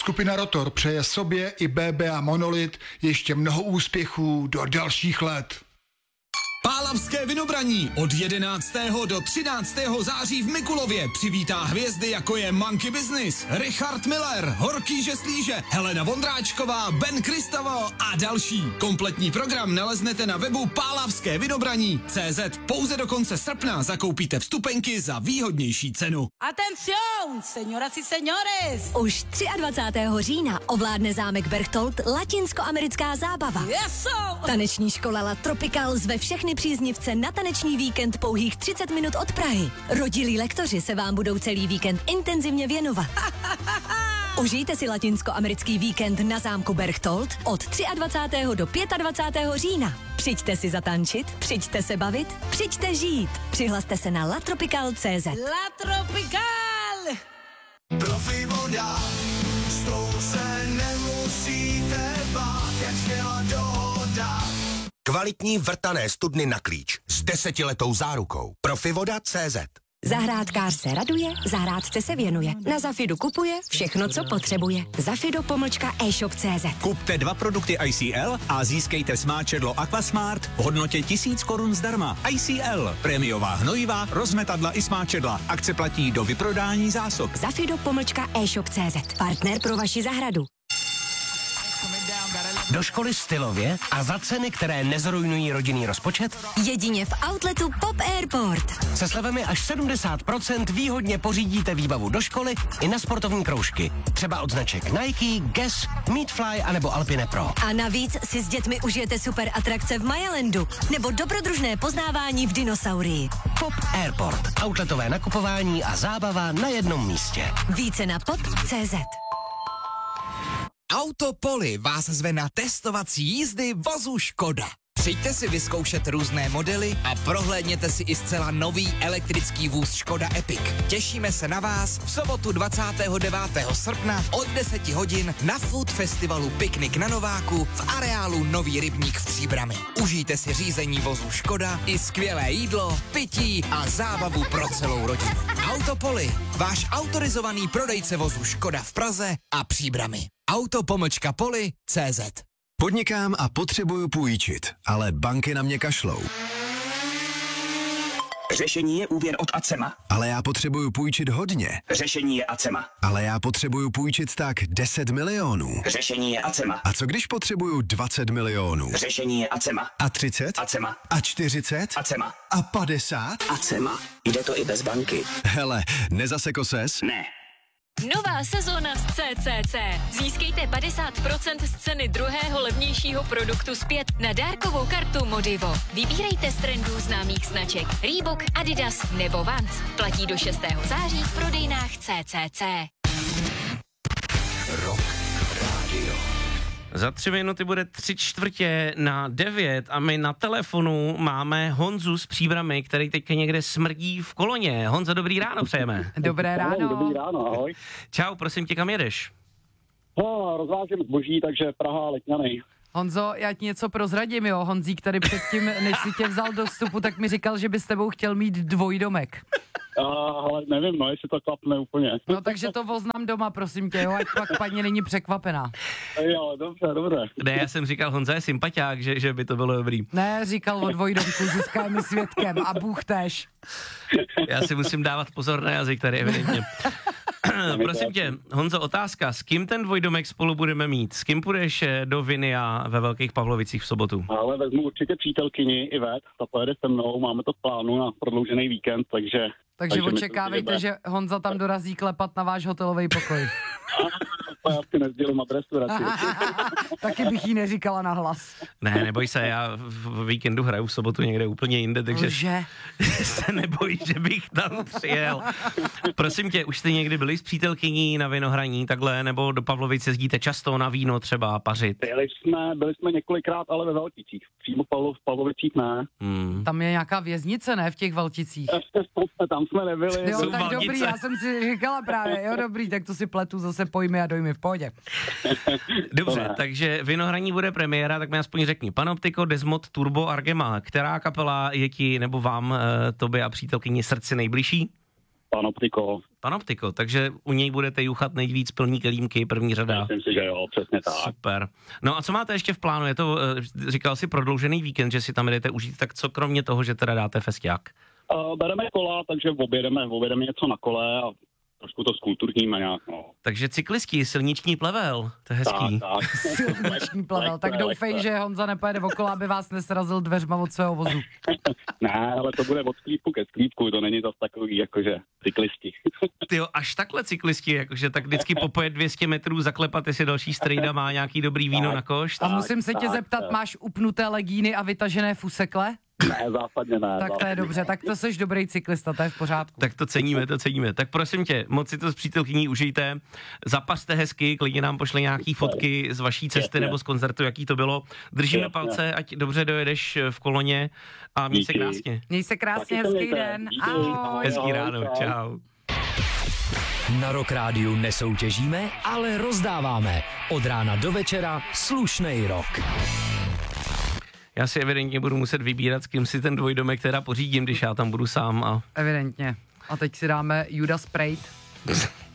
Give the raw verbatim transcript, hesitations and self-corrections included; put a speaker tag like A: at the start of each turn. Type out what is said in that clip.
A: Skupina Rotor přeje sobě i bé bé a Monolit ještě mnoho úspěchů do dalších let.
B: Pálavské vinobraní od jedenáctého do třináctého září v Mikulově přivítá hvězdy, jako je Monkey Business, Richard Miller, Horký Žeslíže, Helena Vondráčková, Ben Kristavo a další. Kompletní program naleznete na webu pálavské vinobraní tečka cé zet. Pouze do konce srpna zakoupíte vstupenky za výhodnější cenu.
C: Atención, señoras y señores!
D: Už dvacátého třetího října ovládne zámek Berchtold latinskoamerická zábava.
C: Yes,
D: Taneční škola La Tropical zve všechny příznivce na taneční víkend pouhých třicet minut od Prahy. Rodilí lektoři se vám budou celý víkend intenzivně věnovat. Užijte si latinskoamerický víkend na zámku Berchtold od dvacátého třetího do dvacátého pátého října. Přijďte si zatančit, přijďte se bavit, přijďte žít. Přihlaste se na latropical tečka cé zet.
C: La Tropical!
E: Profi voda, s tou se nemusíte bát, jak skvělá dohoda. Kvalitní vrtané studny na klíč s desetiletou zárukou. Profivoda tečka cé zet.
D: Zahrádkář se raduje, zahrádce se věnuje. Na Zafidu kupuje všechno, co potřebuje. Zafido pomlčka e-shop tečka cé zet.
F: Kupte dva produkty I C L a získejte smáčedlo Aquasmart v hodnotě tisíc korun zdarma. I C L, prémiová hnojiva, rozmetadla i smáčedla. Akce platí do vyprodání zásob.
D: Zafido pomlčka e-shop tečka cé zet. Partner pro vaši zahradu.
G: Do školy stylově a za ceny, které nezrujnují rodinný rozpočet?
D: Jedině v outletu Pop Airport.
G: Se slevami až sedmdesát procent výhodně pořídíte výbavu do školy i na sportovní kroužky. Třeba od značek Nike, Guess, Meatfly anebo Alpine Pro.
D: A navíc si s dětmi užijete super atrakce v Mayalandu nebo dobrodružné poznávání v dinosaurii.
G: Pop Airport. Outletové nakupování a zábava na jednom místě.
D: Více na pop tečka cé zet.
B: Autopoly vás zve na testovací jízdy vozu Škoda. Přijďte si vyzkoušet různé modely a prohlédněte si i zcela nový elektrický vůz Škoda Epic. Těšíme se na vás v sobotu dvacátého devátého srpna od deseti hodin na Food Festivalu Piknik na Nováku v areálu Nový rybník v Příbrami. Užijte si řízení vozu Škoda i skvělé jídlo, pití a zábavu pro celou rodinu. Autopoly, váš autorizovaný prodejce vozu Škoda v Praze a Příbrami. Autopomlčka-poli tečka cé zet.
H: Podnikám a potřebuju půjčit, ale banky na mě kašlou.
I: Řešení je úvěr od Acema.
H: Ale já potřebuju půjčit hodně.
I: Řešení je Acema.
H: Ale já potřebuju půjčit tak deset milionů.
I: Řešení je Acema.
H: A co když potřebuju dvacet milionů?
I: Řešení je Acema.
H: A třicet?
I: Acema.
H: A čtyřicet?
I: Acema.
H: A padesát?
I: Acema. Jde to i bez banky.
H: Hele, nezaseko ses?
I: Ne.
J: Nová sezóna z C C C. Získejte padesát procent z ceny druhého levnějšího produktu zpět na dárkovou kartu Modivo. Vybírejte z trendů známých značek Reebok, Adidas nebo Vans. Platí do šestého září v prodejnách C C C.
E: Rock Radio.
K: Za tři minuty bude tři čtvrtě na devět a my na telefonu máme Honzu z Příbrami, který teď někde smrdí v koloně. Honzo, dobrý ráno přejeme.
L: Dobré ráno.
M: Dobrý ráno, ahoj.
K: Čau, prosím tě, kam jedeš?
M: No, rozvážím zboží, takže Praha, Letňany.
L: Honzo, já ti něco prozradím, jo. Honzík tady předtím, než si tě vzal do vstupu, tak mi říkal, že by s tebou chtěl mít dvojdomek.
M: Uh, ale nevím, no, jestli to klapne úplně.
L: No takže to voznám doma, prosím tě, jo, ať pak paní není překvapená.
M: Jo, dobře, dobře.
K: Ne, já jsem říkal, Honza je sympatiák, že, že by to bylo dobrý.
L: Ne, říkal o dvojdomku, získá mi svědkem a Bůh též.
K: Já si musím dávat pozor na jazyk tady, evidentně. Prosím tě, Honzo, otázka, s kým ten dvojdomek spolu budeme mít? S kým půjdeš do Vinia ve Velkých Pavlovicích v sobotu?
M: Ale vezmu určitě přítelkyni Ivet, ta pojede se mnou, máme to v plánu na prodloužený víkend, takže...
L: Takže, takže očekávejte, že Honza tam dorazí klepat na váš hotelový pokoj.
M: Já si nezdělím adresu radši.
L: Taky bych jí neříkala nahlas.
K: Ne, neboj se, já v víkendu hraju v sobotu někde úplně jinde, takže
L: Lže.
K: se neboj, že bych tam přijel. Prosím tě, už jste někdy byli s přítelkyní na vinohraní takhle, nebo do Pavlovic jezdíte často na víno třeba pařit?
M: Byli jsme, byli jsme několikrát, ale ve Velticích. Přímo v, Pavlo, v Pavlovicích ne.
K: Hmm.
L: Tam je nějaká věznice, ne, v těch Velticích?
M: Ještě tam jsme nebyli.
L: Jo,
K: Jsou
L: tak
K: Valdice.
L: dobrý, já jsem si říkala právě, jo dobrý, tak to si pletu zase pojmy a dojmy v pohodě.
K: Dobře, takže vinohraní bude premiéra, tak mi aspoň řekni. Panoptiko, Desmod, Turbo, Argema. Která kapela je ti nebo vám, e, tobě a přítelkyni srdci nejbližší?
M: Panoptiko.
K: Panoptiko, takže u něj budete juchat nejvíc plní kelímky, první řada.
M: Myslím si, že jo, přesně tak.
K: Super. No a co máte ještě v plánu? Je to, říkal jsi, prodloužený víkend, že si tam jdete užít, tak co kromě toho, že teda dáte festiák?
M: Uh, bereme kola, takže objedeme, objedeme něco na kole a trošku to skulturníme nějak, no.
K: Takže cyklisti, silniční plevel, to je hezký.
M: Tak, tak.
L: Silniční plevel, tak doufej, že Honza nepojede okolo, aby vás nesrazil dveřma od svého vozu.
M: Ne, ale to bude od sklípku ke sklípku, to není zas takový, jakože cyklisti.
K: Tyjo, až takhle cyklisti, jakože tak vždycky popojet dvě stě metrů, zaklepat, jestli další strejda má nějaký dobrý víno tak, na košt.
L: A musím se tě
M: tak,
L: zeptat,
M: tak.
L: máš upnuté legíny a vytažené fusekle?
M: Ne, zásadně ne.
L: Tak to je dobře, tak to seš dobrý cyklista, to je v pořádku.
K: Tak to ceníme, to ceníme. Tak prosím tě, moc si to s přítelkyní užijte, zapařte hezky, klidně nám pošle nějaký fotky z vaší cesty nebo z koncertu, jaký to bylo. Držíme palce, ať dobře dojedeš v koloně a měj se krásně.
L: Měj se krásně, hezký den. Ahoj.
K: Hezký ráno, čau.
N: Na Rock Rádiu nesoutěžíme, ale rozdáváme. Od rána do večera slušnej rock.
K: Já si evidentně budu muset vybírat, s kým si ten dvojdomek teda pořídím, když já tam budu sám. A...
L: Evidentně. A teď si dáme Judas Pride.